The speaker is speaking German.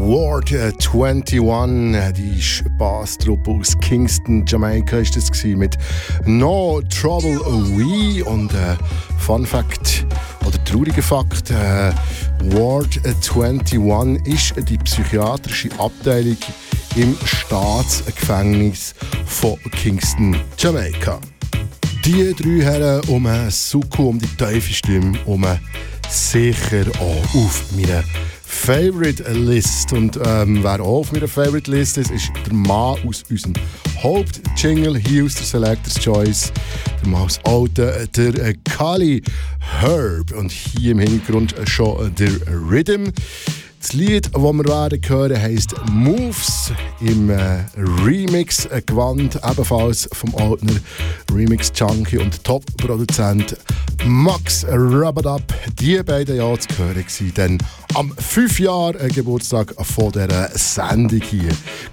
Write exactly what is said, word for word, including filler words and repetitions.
Ward einundzwanzig, die Basstruppe aus Kingston, Jamaika, ist das gewesen, mit No Trouble We. Und äh, Fun Fact oder trauriger Fakt: äh, Ward einundzwanzig ist die psychiatrische Abteilung im Staatsgefängnis von Kingston, Jamaika. Die drei Herren um Suku, um die tiefe Stimme, um sicher auch auf meiner Favorite List. Und ähm, wer auch auf meiner Favorite List ist, ist der Mann aus unserem Hauptjingle hier aus der Selector's Choice. Der Mann aus Alten, der äh, Kali Herb. Und hier im Hintergrund schon der Rhythm. Das Lied, das wir werden hören, heisst Moves im äh, Remix äh, Gewand, ebenfalls vom Altner Remix Junkie und Top-Produzent Max Rabadab. Die beiden Jahre zu hören waren dann am fünf Jahre Geburtstag von dieser Sendung hier.